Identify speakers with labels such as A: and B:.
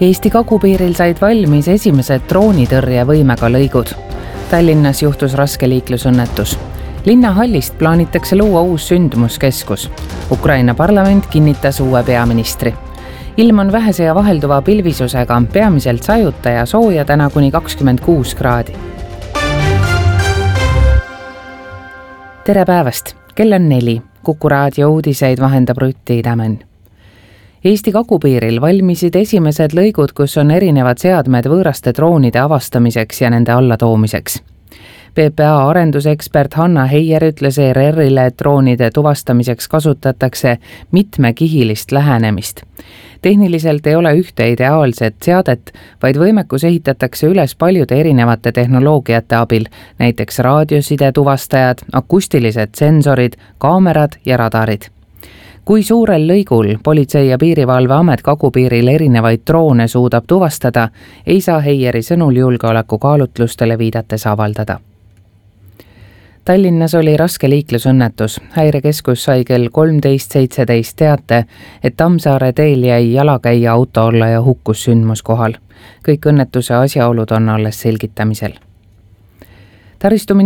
A: Eesti kagupiiril said valmis esimesed droonitõrjevõimega lõigud. Tallinnas juhtus raske liiklusõnnetus. Linnahallist plaanitakse luua uus sündmuskeskus. Ukraina parlament kinnitas uue peaministri. Ilm on vähese ja vahelduva pilvisusega, peamiselt sajuta ja sooja täna kuni 26 kraadi. Tere päevast! Kell on 4. Kuku raadio uudiseid vahendab Rutti Tämen. Eesti kagupiiril valmisid esimesed lõigud, kus on erinevad seadmed võõraste droonide avastamiseks ja nende allatoomiseks. PPA arendusekspert Hanna Heier ütles ERR-ile, et droonide tuvastamiseks kasutatakse mitmekihilist lähenemist. Tehniliselt ei ole ühte ideaalset seadet, vaid võimekus ehitatakse üles paljude erinevate tehnoloogiate abil, näiteks raadioside tuvastajad, akustilised sensorid, kaamerad ja radarid. Kui suurel lõigul Politsei- ja Piirivalveamet kagupiiril erinevaid droone suudab tuvastada, ei saa Heieri sõnul julgeolekukaalutlustele viidates avaldada. Tallinnas oli raske liiklusõnnetus. Häirekeskus sai kell 13.17 teate, et Tammsaare teel jäi jalakäija auto alla ja hukkus sündmuskohal. Kõik õnnetuse asjaolud on alles selgitamisel.